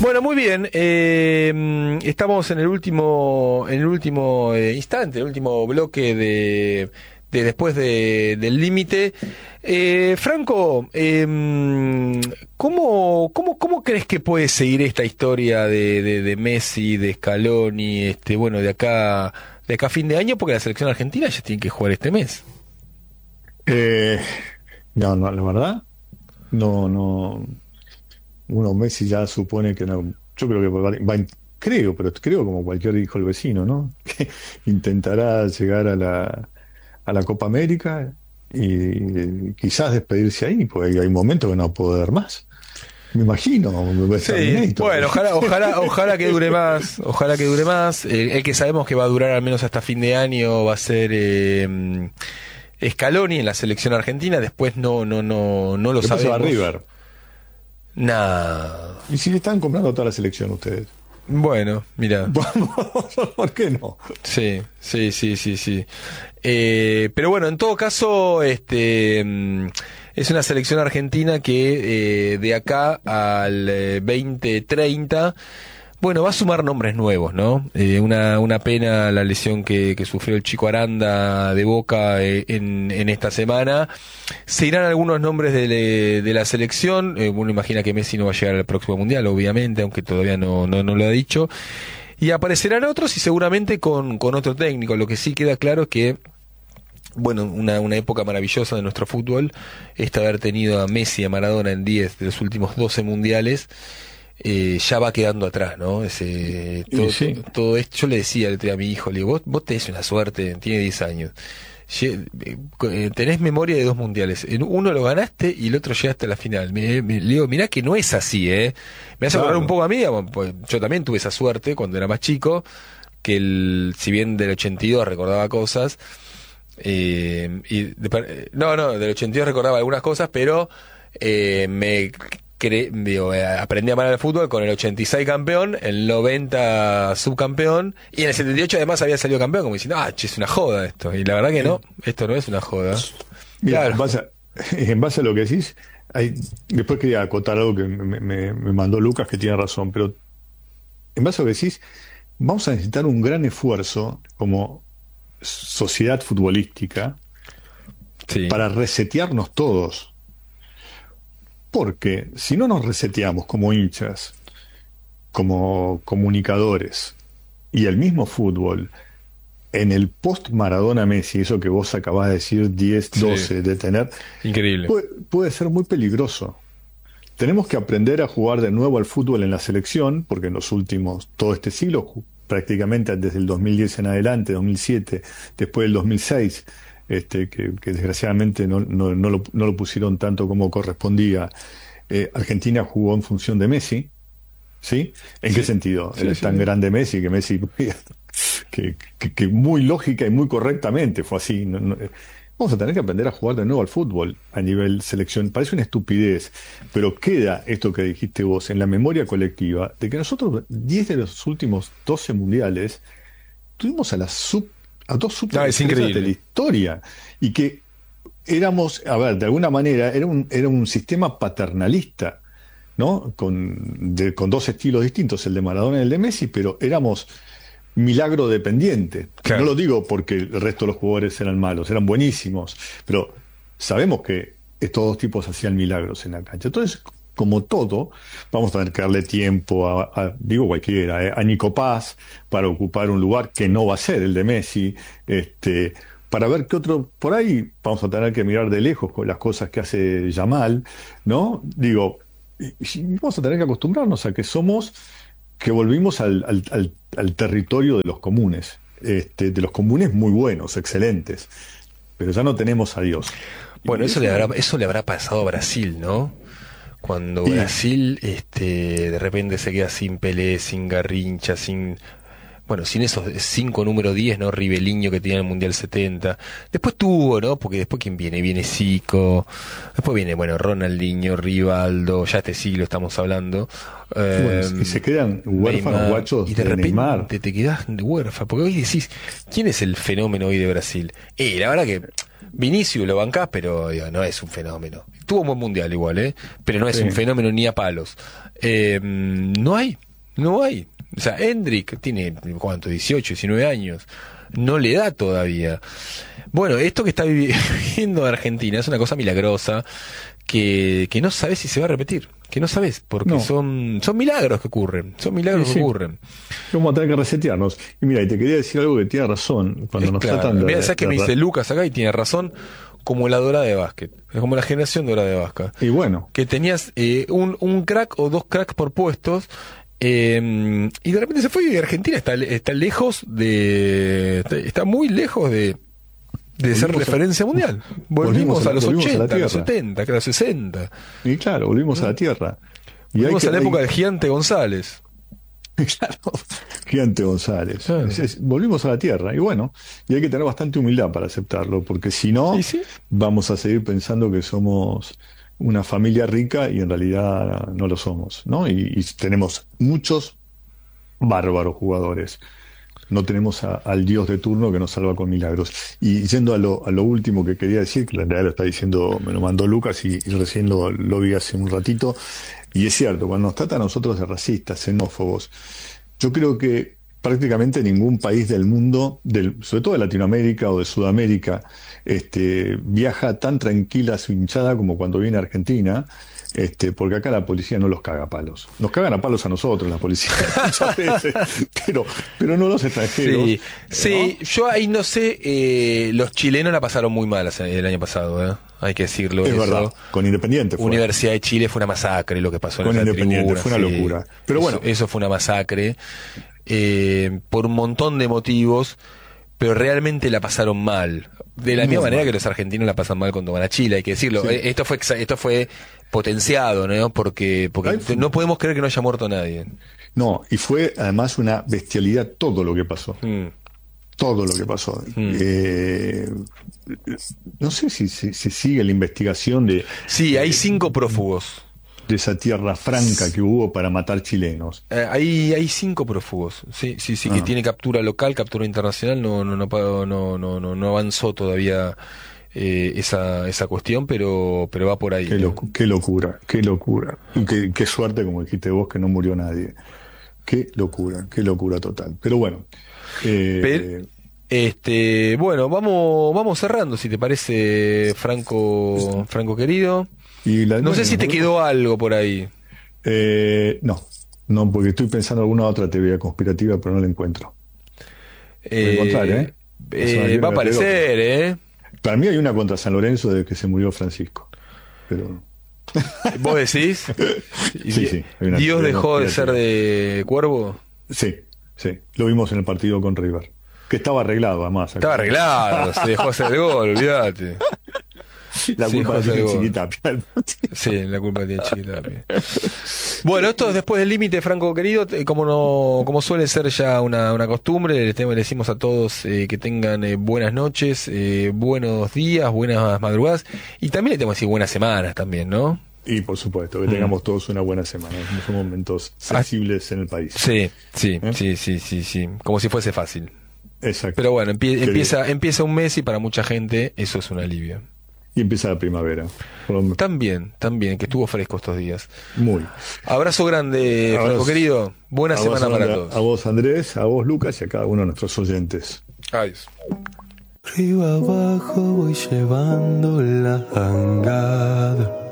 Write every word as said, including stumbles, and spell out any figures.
Bueno, muy bien. Eh, estamos en el último, en el último eh, instante, el último bloque de, de después de, del límite. Eh, Franco, eh, ¿cómo, cómo, cómo crees que puede seguir esta historia de, de, de Messi, de Scaloni, este, bueno, de acá, de acá a fin de año, porque la selección argentina ya tiene que jugar este mes? Eh, no, no, la verdad, no, no. Uno Messi ya supone que no. Yo creo que va, va a- creo, pero creo como cualquier hijo del vecino, ¿no? Que intentará llegar a la, a la Copa América y quizás despedirse ahí, porque hay, hay momentos que no puedo dar más. Me imagino, me Sí, Terminator. bueno, ojalá, ojalá, ojalá que dure más, ojalá que dure más. Eh, el que sabemos que va a durar al menos hasta fin de año va a ser eh, Scaloni en la selección argentina. Después no, no, no, no lo Después se va a sabemos. River. Nah. ¿Y si le están comprando toda la selección ustedes? Bueno, mira, ¿Por qué no? sí, sí, sí, sí, sí. Eh, pero bueno, en todo caso, este, mm, es una selección argentina que eh, de acá al eh, veinte treinta. Bueno, va a sumar nombres nuevos, ¿no? Eh, una, una pena la lesión que, que sufrió el Chico Aranda de Boca eh, en, en esta semana. Se irán algunos nombres de, le- de la selección. Eh, uno imagina que Messi no va a llegar al próximo Mundial, obviamente, aunque todavía no, no, no lo ha dicho. Y aparecerán otros y seguramente con, con otro técnico. Lo que sí queda claro es que, bueno, una, una época maravillosa de nuestro fútbol, esta de haber tenido a Messi y a Maradona en diez de los últimos doce mundiales, eh, ya va quedando atrás, ¿no? Ese, Y todo, todo, sí. todo esto, yo le decía el otro día a mi hijo, le digo, vos, vos tenés una suerte, tiene diez años. Lle- eh, co- eh, Tenés memoria de dos mundiales. En uno lo ganaste y el otro llegaste a la final. Me, me- le digo, mirá que no es así, ¿eh? Me hace acordar un Claro. poco a mí, digamos, pues, yo también tuve esa suerte cuando era más chico, que el, si bien del ochenta y dos recordaba cosas, eh, y de per- eh, no, no, del ochenta y dos recordaba algunas cosas, pero eh, me cre- digo, eh, aprendí a amar el fútbol con el ochenta y seis campeón, el noventa subcampeón, y en el setenta y ocho además había salido campeón, como diciendo, ah, che, es una joda esto. Y la verdad que Eh, no, esto no es una joda. Mira, Claro. en base a, en base a lo que decís, hay, después quería acotar algo que me, me- me mandó Lucas, que tiene razón, pero en base a lo que decís, vamos a necesitar un gran esfuerzo como sociedad futbolística Sí, para resetearnos todos, porque si no nos reseteamos como hinchas, como comunicadores y el mismo fútbol, en el post Maradona Messi, eso que vos acabás de decir, diez sí, doce de tener, increíble. puede, puede ser muy peligroso. Tenemos que aprender a jugar de nuevo al fútbol en la selección, porque en los últimos, todo este siglo, ju- prácticamente desde el dos mil diez en adelante, dos mil siete, después del dos mil seis, este, que, que desgraciadamente no, no, no lo, no lo pusieron tanto como correspondía, eh, Argentina jugó en función de Messi, ¿sí? ¿En qué Sí, sentido? Él sí, es sí, tan sí. grande Messi que Messi, que, que, que muy lógica y muy correctamente fue así. No- no- eh, vamos a tener que aprender a jugar de nuevo al fútbol a nivel selección. Parece una estupidez, pero queda esto que dijiste vos en la memoria colectiva de que nosotros, diez de los últimos doce mundiales, tuvimos a las sub, a dos No, es superestrellas de la increíble. historia y que éramos, a ver, de alguna manera, era un, era un sistema paternalista, ¿no? Con, de- con dos estilos distintos, el de Maradona y el de Messi, pero éramos milagro dependiente. Y no Claro. lo digo porque el resto de los jugadores eran malos, eran buenísimos, pero sabemos que estos dos tipos hacían milagros en la cancha. Entonces, como todo, vamos a tener que darle tiempo a, a- digo cualquiera, eh, a Nico Paz para ocupar un lugar que no va a ser el de Messi, este, para ver qué otro, por ahí vamos a tener que mirar de lejos con las cosas que hace Yamal, ¿no? Digo, y- y vamos a tener que acostumbrarnos a que somos que volvimos al, al- al- al territorio de los comunes, este, de los comunes muy buenos, excelentes, pero ya no tenemos a Dios. Bueno, Y eso le habrá, eso, eso le habrá pasado a Brasil, ¿no? Cuando y Brasil, este, de repente se queda sin Pelé, sin Garrincha, sin, bueno, sin esos cinco número diez, ¿no? Riveliño que tenía en el Mundial setenta. Después tuvo, ¿no? Porque después quién viene, viene Zico, después viene, bueno, Ronaldinho, Rivaldo, ya este siglo estamos hablando, bueno, eh, y se quedan huérfanos Neymar, y guachos de de Neymar. repente te quedás huérfano, porque hoy decís, ¿quién es el fenómeno hoy de Brasil? Y la verdad que Vinicius lo bancás, pero digo, no es un fenómeno. Tuvo un buen mundial igual, ¿eh? Pero no es un Sí. fenómeno ni a palos. Eh, no hay, no hay. O sea, Hendrik tiene, ¿cuánto? dieciocho, diecinueve años. No le da todavía. Bueno, esto que está viviendo Argentina es una cosa milagrosa que, que no sabes si se va a repetir. Que no sabes, porque No. son son milagros que ocurren. Son milagros Sí, que sí. ocurren. Vamos a tener que resetearnos. Y mira, y te quería decir algo que tiene razón. Cuando Es nos claro. tratan de... Mira, ¿sabes qué de- me dice Lucas acá? Y tiene razón. Como la dorada de básquet. Es como la generación dorada de básquet. Y bueno, Que tenías eh, un, un crack o dos cracks por puestos. Eh, y de repente se fue y Argentina está, está lejos de... Está, está muy lejos de... de ser Volvimos a- referencia mundial. Volvimos, volvimos a a la- los volvimos a la ochenta, a los tierra. setenta, a los sesenta. y claro, volvimos a la tierra. Y hay Volvimos que- a la hay- época del gigante González. Claro, Gigante González. Claro. Es- es- volvimos a la tierra. Y bueno, y hay que tener bastante humildad para aceptarlo, porque si no, ¿Y sí? vamos a seguir pensando que somos una familia rica y en realidad no lo somos, ¿no? Y, y tenemos muchos bárbaros jugadores. No tenemos a- al Dios de turno que nos salva con milagros. Y yendo a lo, a lo último que quería decir, que en realidad lo está diciendo, me lo mandó Lucas y, y recién lo, lo vi hace un ratito, y es cierto, cuando nos tratan a nosotros de racistas, xenófobos, yo creo que prácticamente ningún país del mundo, del, sobre todo de Latinoamérica o de Sudamérica, este, viaja tan tranquila a su hinchada como cuando viene a Argentina. Este, porque acá la policía no los caga a palos. Nos cagan a palos a nosotros, la policía, muchas veces, pero, pero no los extranjeros. Sí, ¿no? sí, yo ahí no sé, eh, los chilenos la pasaron muy mal el año pasado, ¿eh? Hay que decirlo. Es eso. verdad, con Independiente fue. Universidad de Chile fue una masacre lo que pasó Con en esa Independiente, tribuna. fue una sí. locura. Pero bueno. Eso, eso fue una masacre, eh, por un montón de motivos, pero realmente la pasaron mal. De la Muy misma manera mal. que los argentinos la pasan mal cuando van a Chile, hay que decirlo. Sí. Eh, Esto fue exa- esto fue potenciado, ¿no? Porque, porque Ay, fue- no podemos creer que no haya muerto nadie. No, y fue además una bestialidad todo lo que pasó. Mm. Todo lo que pasó. Mm. Eh, no sé si se si, si sigue la investigación de, Sí, hay cinco prófugos. de esa tierra franca que hubo para matar chilenos. Eh, hay, hay cinco prófugos, sí, sí, sí, que Ah. tiene captura local, captura internacional, no, no, no, pa- no, no, no, no avanzó todavía eh, esa, esa cuestión, pero, pero va por ahí. Qué, ¿no? locu- qué locura, qué locura. Y qué, qué suerte, como dijiste vos, que no murió nadie. Qué locura, qué locura total. Pero bueno. eh, Pero- Este, bueno, vamos, vamos cerrando, si te parece, Franco, Franco querido. y la- No sé bueno, si te nos quedó algo por ahí. Eh, no, no, porque estoy pensando en alguna otra teoría conspirativa, pero no la encuentro. Eh, encontrar, ¿eh? eh, Eso me va a quiero meter aparecer, ¿eh? Para mí hay una contra San Lorenzo desde que se murió Francisco. Pero ¿Vos decís? Sí, sí, hay una ¿Dios teoría dejó de ser conspirativa. de cuervo? sí, sí, lo vimos en el partido con River, que estaba arreglado además. Estaba arreglado, se dejó hacer el gol, olvídate. La Sí, culpa José la tiene Gol. Chiquitapia. Sí, la culpa tiene Chiquitapia. Bueno, esto es después del límite, Franco querido, eh, como no, como suele ser ya una, una costumbre, le, tenemos- le decimos a todos eh, que tengan eh, buenas noches, eh, buenos días, buenas madrugadas, y también le tenemos que decir buenas semanas también, ¿no? Y por supuesto, que tengamos todos una buena semana. Son momentos sensibles en el país. Sí, sí, ¿Eh? sí, sí, sí, sí, como si fuese fácil. Exacto. Pero bueno, empie- Qué empieza, empieza un mes y para mucha gente eso es un alivio. Y empieza la primavera. Por lo- También, también, que estuvo fresco estos días. Muy. Abrazo grande, Abrazo. Franco querido. Buena A vos, semana para Amanda, todos. A vos, Andrés, a vos, Lucas, y a cada uno de nuestros oyentes. Adiós. Río abajo voy llevando la jangada.